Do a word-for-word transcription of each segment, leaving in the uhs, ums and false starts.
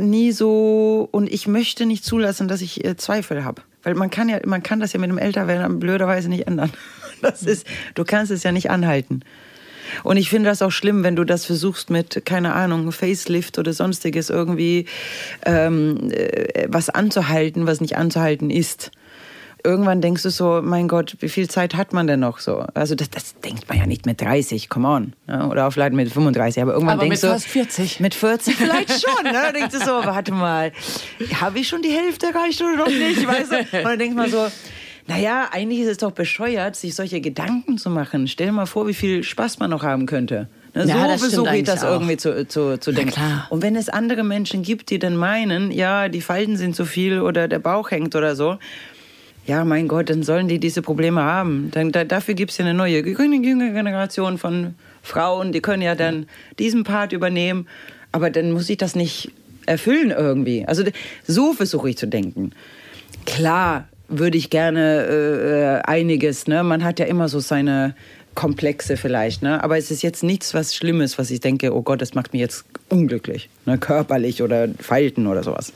nie so, und ich möchte nicht zulassen, dass ich äh, Zweifel habe. Weil man kann ja, man kann das ja mit dem Älterwerden blöderweise nicht ändern. Das ist, du kannst es ja nicht anhalten. Und ich finde das auch schlimm, wenn du das versuchst mit, keine Ahnung, Facelift oder sonstiges irgendwie ähm, äh, was anzuhalten, was nicht anzuhalten ist. Irgendwann denkst du so, mein Gott, wie viel Zeit hat man denn noch so? Also das, das denkt man ja nicht mit dreißig, come on. Ja, oder auch vielleicht mit fünfunddreißig. Aber irgendwann aber denkst mit du... fast vierzig. Mit vierzig vielleicht schon. Ne? Da denkst du so, warte mal, habe ich schon die Hälfte erreicht oder noch nicht? Weißt du? Und dann denkst man so, naja, eigentlich ist es doch bescheuert, sich solche Gedanken zu machen. Stell dir mal vor, wie viel Spaß man noch haben könnte. Ne? Ja, so versuche ich das auch. irgendwie zu, zu, zu denken. Klar. Und wenn es andere Menschen gibt, die dann meinen, ja, die Falten sind zu viel oder der Bauch hängt oder so, ja, mein Gott, dann sollen die diese Probleme haben. Dann, da, dafür gibt es ja eine neue, jüngere Generation von Frauen, die können ja dann diesen Part übernehmen. Aber dann muss ich das nicht erfüllen irgendwie. Also so versuche ich zu denken. Klar würde ich gerne äh, einiges, ne? Man hat ja immer so seine Komplexe vielleicht, ne? Aber es ist jetzt nichts was Schlimmes, was ich denke, oh Gott, das macht mich jetzt unglücklich, ne? Körperlich oder Falten oder sowas.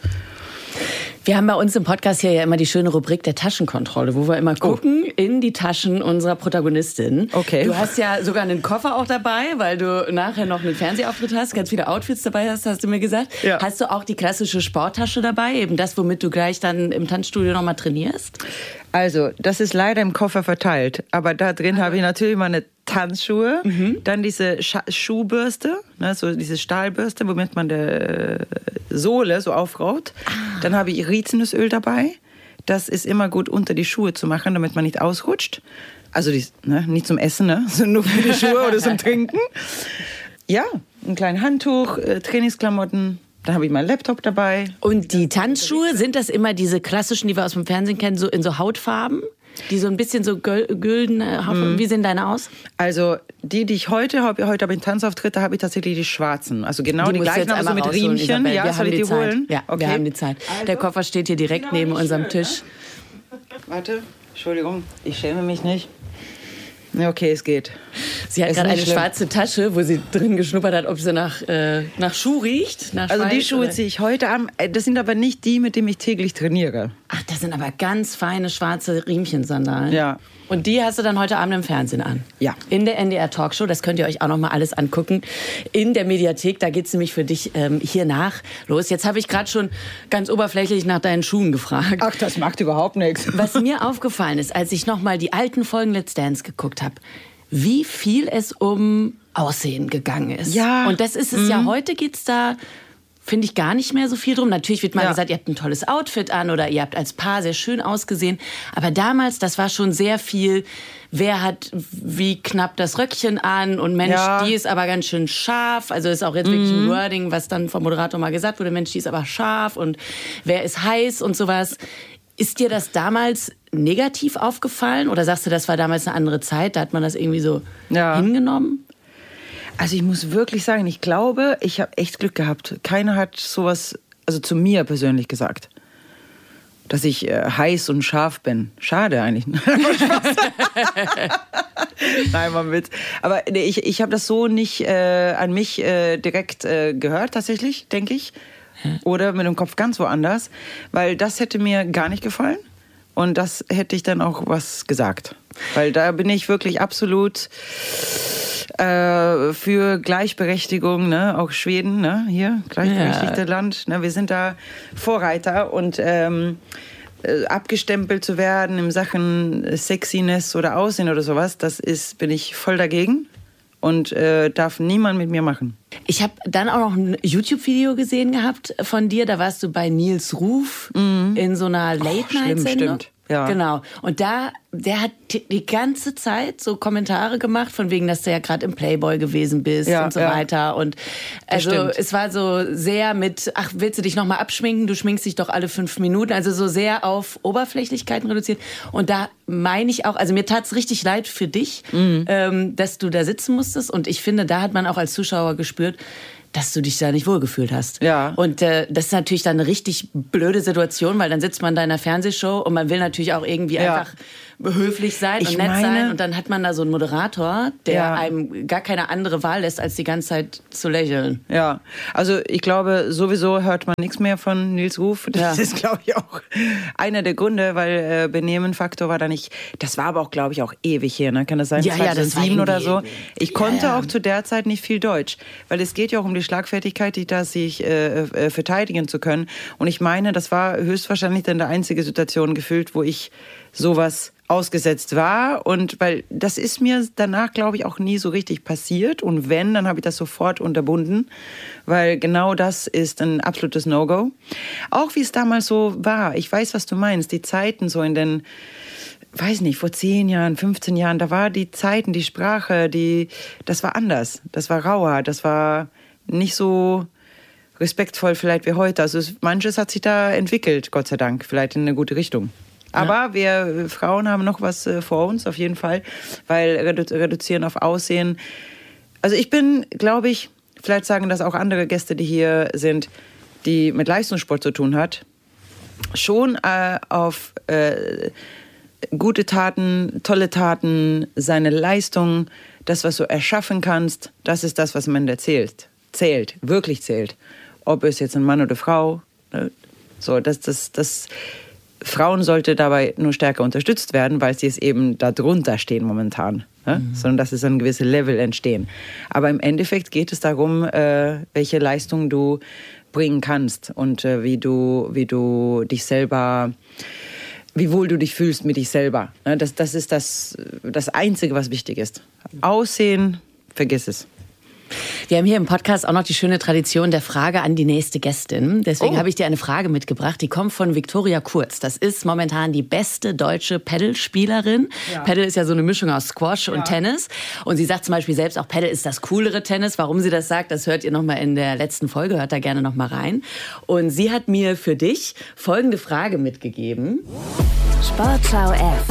Wir haben bei uns im Podcast hier ja immer die schöne Rubrik der Taschenkontrolle, wo wir immer gucken oh. in die Taschen unserer Protagonistin. Okay. Du hast ja sogar einen Koffer auch dabei, weil du nachher noch einen Fernsehauftritt hast, ganz viele Outfits dabei hast, hast du mir gesagt. Ja. Hast du auch die klassische Sporttasche dabei, eben das, womit du gleich dann im Tanzstudio noch mal trainierst? Also, das ist leider im Koffer verteilt, aber da drin habe ich natürlich meine Tanzschuhe, mhm. dann diese Scha- Schuhbürste, ne, so diese Stahlbürste, womit man die Sohle so aufraut. Ah. Dann habe ich Rizinusöl dabei. Das ist immer gut unter die Schuhe zu machen, damit man nicht ausrutscht. Also die, ne, nicht zum Essen, ne, sondern nur für die Schuhe oder zum Trinken. Ja, ein kleines Handtuch, äh, Trainingsklamotten. Dann habe ich meinen Laptop dabei. Und die Tanzschuhe, sind das immer diese klassischen, die wir aus dem Fernsehen kennen, so in so Hautfarben? Die so ein bisschen so gülden, mm. Wie sehen deine aus? Also die, die ich heute habe, heute habe ich einen Tanzauftritt, da habe ich tatsächlich die schwarzen. Also genau die, die gleichen, aber so mit Riemchen. Ja, wir soll haben ich die, die Zeit. holen? Ja, okay. Wir haben die Zeit. Also, der Koffer steht hier direkt neben unserem schön, Tisch. Ne? Warte, Entschuldigung, ich schäme mich nicht. Ja, okay, es geht. Sie hat ist gerade eine schlimm. schwarze Tasche, wo sie drin geschnuppert hat, ob sie nach, äh, nach Schuh riecht. Nach also Schweiß, die Schuhe oder? ziehe ich heute an. Das sind aber nicht die, mit denen ich täglich trainiere. Ach, das sind aber ganz feine schwarze Riemchensandalen. Ja. Und die hast du dann heute Abend im Fernsehen an? Ja. In der N D R-Talkshow, das könnt ihr euch auch noch mal alles angucken. In der Mediathek, da geht's nämlich für dich ähm, hier nach. Los, jetzt habe ich gerade schon ganz oberflächlich nach deinen Schuhen gefragt. Ach, das macht überhaupt nichts. Was mir aufgefallen ist, als ich noch mal die alten Folgen Let's Dance geguckt habe, wie viel es um Aussehen gegangen ist. Ja. Und das ist es mhm. ja, heute geht's da, finde ich, gar nicht mehr so viel drum. Natürlich wird mal ja. gesagt, ihr habt ein tolles Outfit an oder ihr habt als Paar sehr schön ausgesehen. Aber damals, das war schon sehr viel, wer hat wie knapp das Röckchen an und Mensch, ja. die ist aber ganz schön scharf. Also ist auch jetzt mhm. wirklich ein Wording, was dann vom Moderator mal gesagt wurde, Mensch, die ist aber scharf und wer ist heiß und sowas. Ist dir das damals negativ aufgefallen oder sagst du, das war damals eine andere Zeit, da hat man das irgendwie so ja. hingenommen? Also ich muss wirklich sagen, ich glaube, ich habe echt Glück gehabt. Keiner hat sowas, also zu mir persönlich gesagt, dass ich äh, heiß und scharf bin. Schade eigentlich. Nein, mal Witz. Aber nee, ich, ich habe das so nicht äh, an mich äh, direkt äh, gehört, tatsächlich, denke ich. Oder mit dem Kopf ganz woanders, weil das hätte mir gar nicht gefallen und das hätte ich dann auch was gesagt. Weil da bin ich wirklich absolut äh, für Gleichberechtigung, ne? Auch Schweden, ne? Hier, gleichberechtigte ja. Land. Ne? Wir sind da Vorreiter und ähm, äh, abgestempelt zu werden in Sachen Sexiness oder Aussehen oder sowas, das ist, bin ich voll dagegen. Und äh, darf niemand mit mir machen. Ich habe dann auch noch ein YouTube-Video gesehen gehabt von dir. Da warst du bei Nils Ruf mhm. in so einer Late-Night-Sendung. Stimmt. Ja. Genau. Und da, der hat die ganze Zeit so Kommentare gemacht, von wegen, dass du ja gerade im Playboy gewesen bist ja, und so ja. weiter. Und also es war so sehr mit, ach, willst du dich nochmal abschminken? Du schminkst dich doch alle fünf Minuten. Also so sehr auf Oberflächlichkeiten reduziert. Und da meine ich auch, also mir tat's richtig leid für dich, mhm. ähm, dass du da sitzen musstest. Und ich finde, da hat man auch als Zuschauer gespürt, dass du dich da nicht wohlgefühlt hast. Ja. Und äh, das ist natürlich dann eine richtig blöde Situation, weil dann sitzt man da in einer Fernsehshow und man will natürlich auch irgendwie ja. einfach höflich sein ich und nett meine, sein und dann hat man da so einen Moderator, der ja. einem gar keine andere Wahl lässt, als die ganze Zeit zu lächeln. Ja, also ich glaube, sowieso hört man nichts mehr von Nils Ruf. Das ja. ist, glaube ich, auch einer der Gründe, weil äh, Benehmen-Faktor war da nicht, das war aber auch, glaube ich, auch ewig her, ne? Kann das sein? Ja, ja, das war oder so. Ich ja, konnte ja. auch zu der Zeit nicht viel Deutsch, weil es geht ja auch um die Schlagfertigkeit, die da sich äh, äh, verteidigen zu können. Und ich meine, das war höchstwahrscheinlich dann die einzige Situation gefühlt, wo ich sowas ausgesetzt war und weil das ist mir danach, glaube ich, auch nie so richtig passiert und wenn, dann habe ich das sofort unterbunden, weil genau das ist ein absolutes No-Go. Auch wie es damals so war, ich weiß, was du meinst, die Zeiten so in den, weiß nicht, vor zehn Jahren, fünfzehn Jahren, da war die Zeiten, die Sprache, die, das war anders, das war rauer, das war nicht so respektvoll vielleicht wie heute, also es, manches hat sich da entwickelt, Gott sei Dank, vielleicht in eine gute Richtung. Aber wir Frauen haben noch was äh, vor uns, auf jeden Fall, weil redu- reduzieren auf Aussehen. Also ich bin, glaube ich, vielleicht sagen das auch andere Gäste, die hier sind, die mit Leistungssport zu tun hat, schon äh, auf äh, gute Taten, tolle Taten, seine Leistung, das, was du erschaffen kannst, das ist das, was man erzählt, zählt, wirklich zählt. Ob es jetzt ein Mann oder Frau, ne? So, das, das, das Frauen sollte dabei nur stärker unterstützt werden, weil sie es eben da drunter stehen momentan. Ne? Mhm. Sondern dass es ein gewisses Level entstehen. Aber im Endeffekt geht es darum, äh, welche Leistung du bringen kannst und äh, wie du, wie du dich selber, wie wohl du dich fühlst mit dich selber. Ne? Das, das ist das, das Einzige, was wichtig ist. Aussehen, vergiss es. Wir haben hier im Podcast auch noch die schöne Tradition der Frage an die nächste Gästin. Deswegen oh. habe ich dir eine Frage mitgebracht. Die kommt von Viktoria Kurz. Das ist momentan die beste deutsche Paddle-Spielerin. Ja. Paddle ist ja so eine Mischung aus Squash ja. und Tennis. Und sie sagt zum Beispiel selbst, auch Paddle ist das coolere Tennis. Warum sie das sagt, das hört ihr noch mal in der letzten Folge. Hört da gerne noch mal rein. Und sie hat mir für dich folgende Frage mitgegeben. Sportschau F.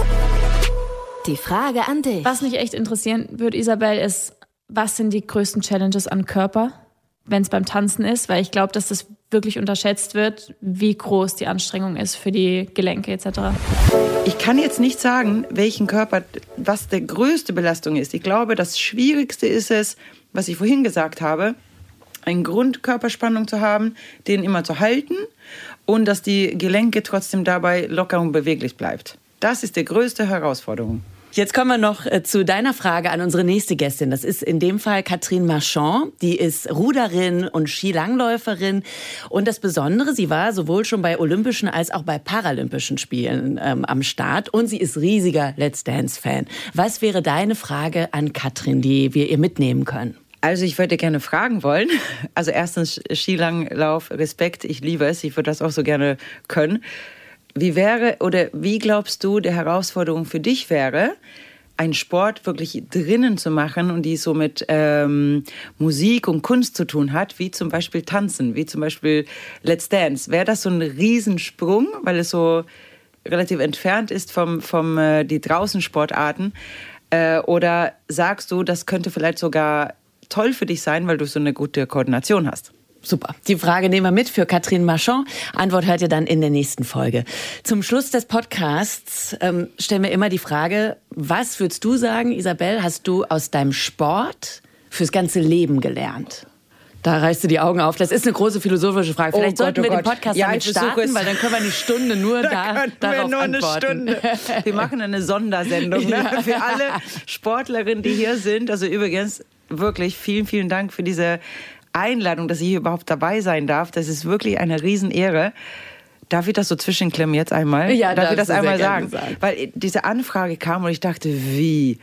Die Frage an dich. Was mich echt interessieren würde, Isabel, ist, was sind die größten Challenges am Körper, wenn es beim Tanzen ist? Weil ich glaube, dass das wirklich unterschätzt wird, wie groß die Anstrengung ist für die Gelenke et cetera. Ich kann jetzt nicht sagen, welchen Körper, was die größte Belastung ist. Ich glaube, das Schwierigste ist es, was ich vorhin gesagt habe, eine Grundkörperspannung zu haben, den immer zu halten und dass die Gelenke trotzdem dabei locker und beweglich bleibt. Das ist die größte Herausforderung. Jetzt kommen wir noch zu deiner Frage an unsere nächste Gästin. Das ist in dem Fall Catherine Marchand. Die ist Ruderin und Skilangläuferin. Und das Besondere, sie war sowohl schon bei Olympischen als auch bei Paralympischen Spielen ähm, am Start. Und sie ist riesiger Let's Dance-Fan. Was wäre deine Frage an Catherine, die wir ihr mitnehmen können? Also ich würde gerne fragen wollen. Also erstens Skilanglauf, Respekt, ich liebe es. Ich würde das auch so gerne können. Wie wäre oder wie glaubst du, die Herausforderung für dich wäre, einen Sport wirklich drinnen zu machen und die so mit ähm, Musik und Kunst zu tun hat, wie zum Beispiel Tanzen, wie zum Beispiel Let's Dance? Wäre das so ein Riesensprung, weil es so relativ entfernt ist vom, vom äh, die Draußensportarten? Äh, oder sagst du, das könnte vielleicht sogar toll für dich sein, weil du so eine gute Koordination hast? Super. Die Frage nehmen wir mit für Catherine Marchand. Antwort hört ihr dann in der nächsten Folge. Zum Schluss des Podcasts ähm, stellen wir immer die Frage, was würdest du sagen, Isabel, hast du aus deinem Sport fürs ganze Leben gelernt? Da reißt du die Augen auf. Das ist eine große philosophische Frage. Vielleicht oh sollten Gott, oh wir Gott. den Podcast ja, damit starten, weil dann können wir eine Stunde nur da, da darauf wir nur antworten. Eine Stunde. Wir machen eine Sondersendung ne? ja. für alle Sportlerinnen, die hier sind. Also übrigens wirklich vielen, vielen Dank für diese Einladung, dass ich hier überhaupt dabei sein darf. Das ist wirklich eine Riesenehre. Darf ich das so zwischenklemmen jetzt einmal? Ja, darf ich das einmal sagen? sagen? Weil diese Anfrage kam und ich dachte, wie?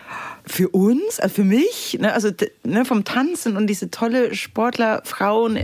Für uns? Also für mich? Also ne, vom Tanzen und diese tolle Sportler, Frauen.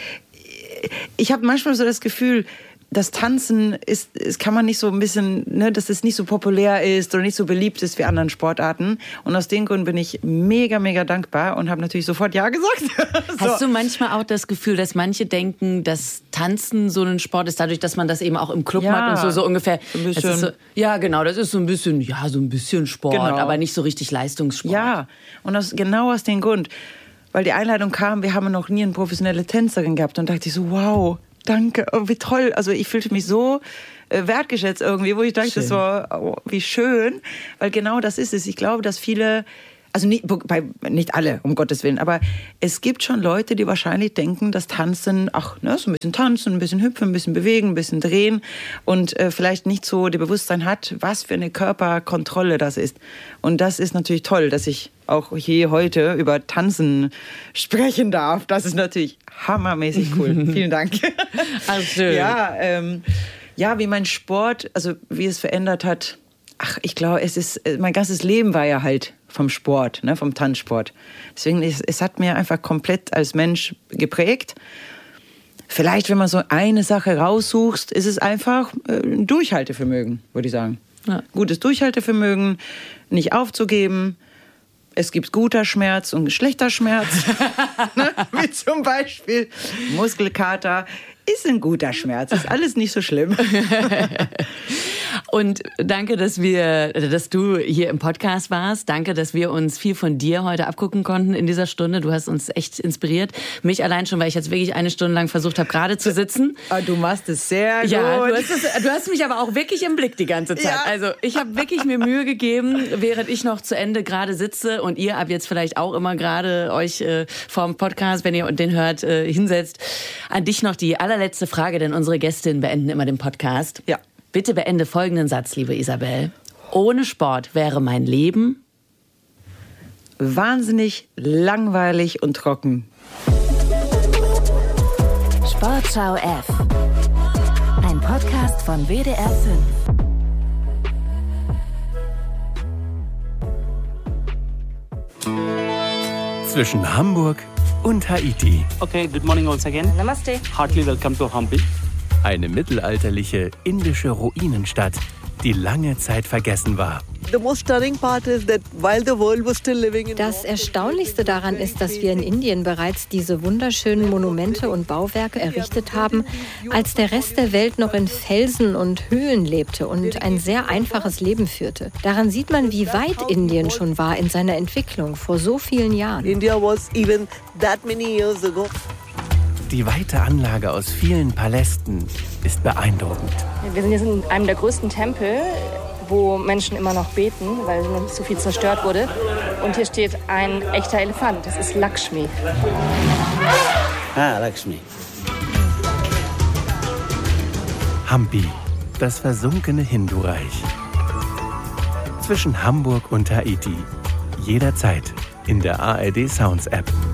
Ich habe manchmal so das Gefühl, das Tanzen ist, ist, kann man nicht so ein bisschen, ne, dass es nicht so populär ist oder nicht so beliebt ist wie anderen Sportarten. Und aus den Gründen bin ich mega, mega dankbar und habe natürlich sofort Ja gesagt. so. Hast du manchmal auch das Gefühl, dass manche denken, dass Tanzen so ein Sport ist, dadurch, dass man das eben auch im Club ja, macht und so, so ungefähr. So ein bisschen. So, ja, genau, das ist so ein bisschen, ja, so ein bisschen Sport, genau. aber nicht so richtig Leistungssport. Ja, und aus, genau aus dem Grund, weil die Einladung kam, wir haben noch nie eine professionelle Tänzerin gehabt und dachte ich so, wow, danke, oh, wie toll. Also ich fühlte mich so äh, wertgeschätzt irgendwie, wo ich dachte, so, oh, wie schön. Weil genau das ist es. Ich glaube, dass viele, also nicht, bei, nicht alle, um Gottes Willen, aber es gibt schon Leute, die wahrscheinlich denken, dass Tanzen, ach, ne, so ein bisschen tanzen, ein bisschen hüpfen, ein bisschen bewegen, ein bisschen drehen und äh, vielleicht nicht so das Bewusstsein hat, was für eine Körperkontrolle das ist. Und das ist natürlich toll, dass ich auch hier heute über Tanzen sprechen darf. Das ist natürlich hammermäßig cool. Vielen Dank. Ach, schön. Ja, ähm, ja, wie mein Sport, also wie es verändert hat. Ach, ich glaube, es ist, mein ganzes Leben war ja halt vom Sport, ne, vom Tanzsport. Deswegen, es, es hat mir einfach komplett als Mensch geprägt. Vielleicht, wenn man so eine Sache raussucht, ist es einfach äh, ein Durchhaltevermögen, würde ich sagen. Ja. Gutes Durchhaltevermögen, nicht aufzugeben. Es gibt guter Schmerz und schlechter Schmerz. Ne? Wie zum Beispiel Muskelkater ist ein guter Schmerz. Ist alles nicht so schlimm. Und danke, dass wir, dass du hier im Podcast warst. Danke, dass wir uns viel von dir heute abgucken konnten in dieser Stunde. Du hast uns echt inspiriert. Mich allein schon, weil ich jetzt wirklich eine Stunde lang versucht habe, gerade zu sitzen. Du machst es sehr gut. Ja, du hast, es, du hast mich aber auch wirklich im Blick die ganze Zeit. Ja. Also ich habe wirklich mir Mühe gegeben, während ich noch zu Ende gerade sitze und ihr ab jetzt vielleicht auch immer gerade euch äh, vorm Podcast, wenn ihr den hört, äh, hinsetzt. An dich noch die allerletzte Frage, denn unsere Gästinnen beenden immer den Podcast. Ja. Bitte beende folgenden Satz, liebe Isabel. Ohne Sport wäre mein Leben wahnsinnig langweilig und trocken. Sportschau F. Ein Podcast von W D R fünf. Zwischen Hamburg und Haiti. Okay, good morning once again. Namaste. Heartily welcome to Hampi. Eine mittelalterliche indische Ruinenstadt, die lange Zeit vergessen war. Das Erstaunlichste daran ist, dass wir in Indien bereits diese wunderschönen Monumente und Bauwerke errichtet haben, als der Rest der Welt noch in Felsen und Höhlen lebte und ein sehr einfaches Leben führte. Daran sieht man, wie weit Indien schon war in seiner Entwicklung vor so vielen Jahren. India was even that many years ago. Die weite Anlage aus vielen Palästen ist beeindruckend. Wir sind jetzt in einem der größten Tempel, wo Menschen immer noch beten, weil noch nicht so viel zerstört wurde. Und hier steht ein echter Elefant. Das ist Lakshmi. Ah, Lakshmi. Hampi, das versunkene Hindu-Reich. Zwischen Hamburg und Haiti. Jederzeit in der A R D Sounds App.